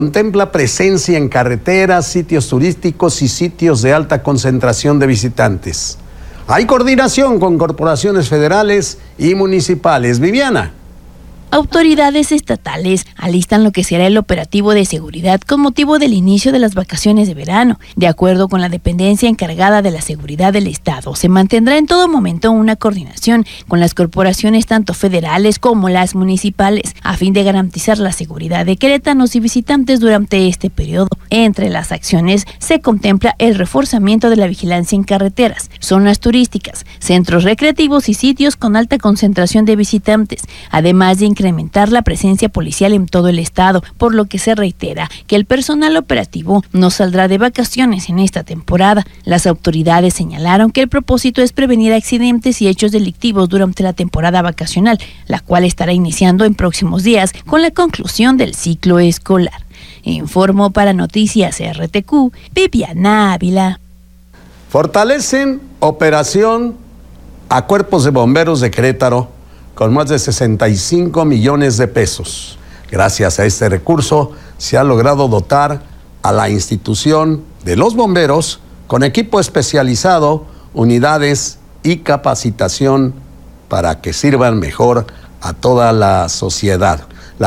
Contempla presencia en carreteras, sitios turísticos y sitios de alta concentración de visitantes. Hay coordinación con corporaciones federales y municipales. Viviana. Autoridades estatales alistan lo que será el operativo de seguridad con motivo del inicio de las vacaciones de verano. De acuerdo con la dependencia encargada de la seguridad del Estado, se mantendrá en todo momento una coordinación con las corporaciones tanto federales como las municipales, a fin de garantizar la seguridad de queretanos y visitantes durante este periodo. Entre las acciones se contempla el reforzamiento de la vigilancia en carreteras, zonas turísticas, centros recreativos y sitios con alta concentración de visitantes, además de incrementar la presencia policial en todo el estado, por lo que se reitera que el personal operativo no saldrá de vacaciones en esta temporada. Las autoridades señalaron que el propósito es prevenir accidentes y hechos delictivos durante la temporada vacacional, la cual estará iniciando en próximos días con la conclusión del ciclo escolar. Informó para Noticias RTQ, Viviana Ávila. Fortalecen operación a cuerpos de bomberos de Querétaro con más de 65 millones de pesos. Gracias a este recurso se ha logrado dotar a la institución de los bomberos con equipo especializado, unidades y capacitación para que sirvan mejor a toda la sociedad.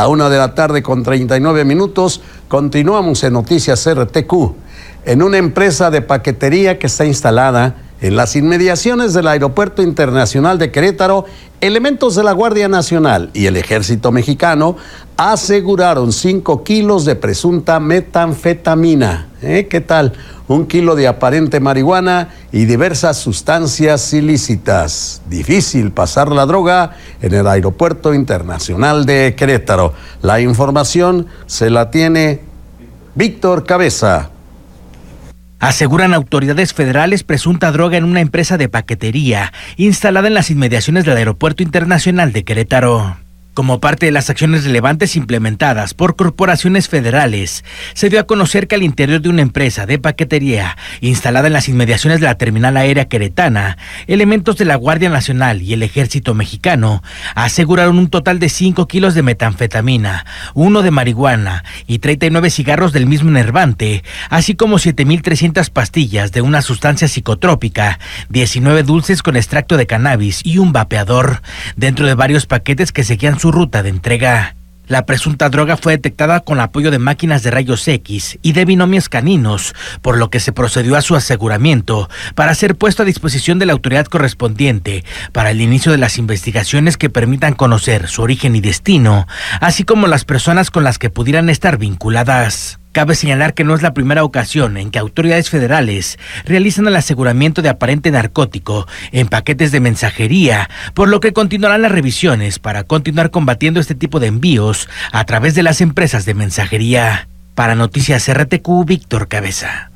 1:39 p.m. Continuamos en Noticias RTQ. En una empresa de paquetería que está instalada en las inmediaciones del Aeropuerto Internacional de Querétaro, elementos de la Guardia Nacional y el Ejército Mexicano aseguraron 5 kilos de presunta metanfetamina. ¿Qué tal? 1 kilo de aparente marihuana y diversas sustancias ilícitas. Difícil pasar la droga en el Aeropuerto Internacional de Querétaro. La información se la tiene Víctor Cabeza. Aseguran autoridades federales presunta droga en una empresa de paquetería instalada en las inmediaciones del Aeropuerto Internacional de Querétaro. Como parte de las acciones relevantes implementadas por corporaciones federales, se dio a conocer que al interior de una empresa de paquetería instalada en las inmediaciones de la terminal aérea queretana, elementos de la Guardia Nacional y el Ejército Mexicano aseguraron un total de 5 kilos de metanfetamina, 1 de marihuana y 39 cigarros del mismo enervante, así como 7,300 pastillas de una sustancia psicotrópica, 19 dulces con extracto de cannabis y un vapeador, dentro de varios paquetes que seguían su ruta de entrega. La presunta droga fue detectada con apoyo de máquinas de rayos X y de binomios caninos, por lo que se procedió a su aseguramiento para ser puesto a disposición de la autoridad correspondiente para el inicio de las investigaciones que permitan conocer su origen y destino, así como las personas con las que pudieran estar vinculadas. Cabe señalar que no es la primera ocasión en que autoridades federales realizan el aseguramiento de aparente narcótico en paquetes de mensajería, por lo que continuarán las revisiones para continuar combatiendo este tipo de envíos a través de las empresas de mensajería. Para Noticias RTQ, Víctor Cabeza.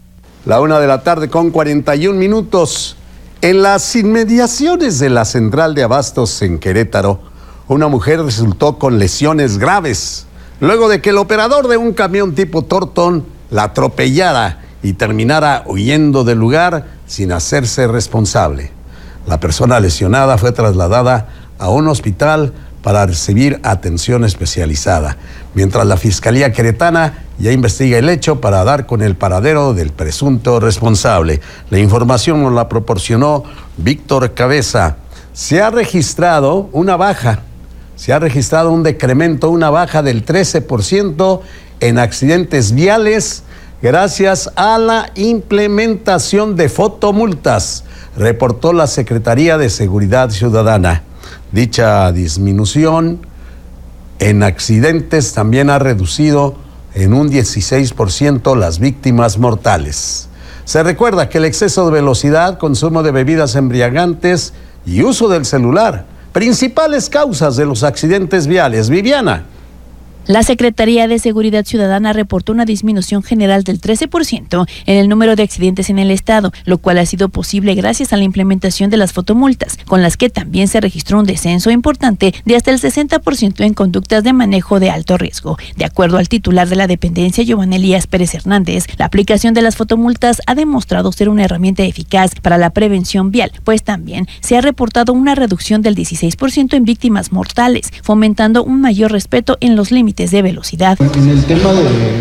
1:41 p.m. En las inmediaciones de la central de abastos en Querétaro, una mujer resultó con lesiones graves luego de que el operador de un camión tipo Torton la atropellara y terminara huyendo del lugar sin hacerse responsable. La persona lesionada fue trasladada a un hospital para recibir atención especializada, mientras la Fiscalía Queretana ya investiga el hecho para dar con el paradero del presunto responsable. La información nos la proporcionó Víctor Cabeza. Se ha registrado un decremento, una baja del 13% en accidentes viales gracias a la implementación de fotomultas, reportó la Secretaría de Seguridad Ciudadana. Dicha disminución en accidentes también ha reducido en un 16% las víctimas mortales. Se recuerda que el exceso de velocidad, consumo de bebidas embriagantes y uso del celular, principales causas de los accidentes viales. Viviana. La Secretaría de Seguridad Ciudadana reportó una disminución general del 13% en el número de accidentes en el estado, lo cual ha sido posible gracias a la implementación de las fotomultas, con las que también se registró un descenso importante de hasta el 60% en conductas de manejo de alto riesgo. De acuerdo al titular de la dependencia, Giovanni Elías Pérez Hernández, la aplicación de las fotomultas ha demostrado ser una herramienta eficaz para la prevención vial, pues también se ha reportado una reducción del 16% en víctimas mortales, fomentando un mayor respeto en los límites límites de velocidad. En el tema de